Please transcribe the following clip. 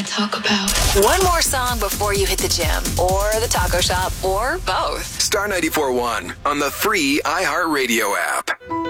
to talk about. One more song before you hit the gym or the taco shop or both. Star 94.1 on the free iHeartRadio app.